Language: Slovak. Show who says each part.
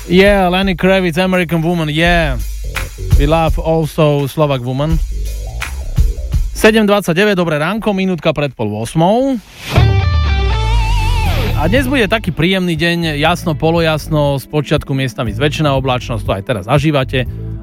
Speaker 1: Yeah, Lenny Kravitz, American Woman, yeah. We love also Slovak Woman. 7.29, dobré ránko, minútka pred 7:30. A dnes bude taký príjemný deň, jasno, polojasno, z počiatku miestami zväčšená oblačnosť, to aj teraz zažívate.